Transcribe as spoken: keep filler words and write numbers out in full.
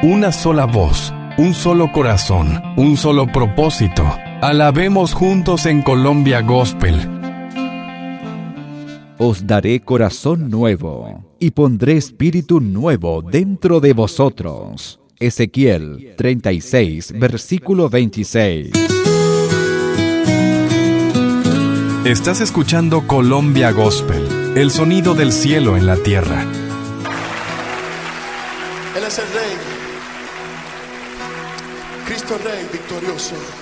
una sola voz, un solo corazón, un solo propósito. Alabemos juntos en Colombia Gospel. Os daré corazón nuevo, y pondré espíritu nuevo dentro de vosotros. Ezequiel treinta y seis, versículo veintiséis. Estás escuchando Colombia Gospel, el sonido del cielo en la tierra. Él es el Rey, Cristo Rey victorioso.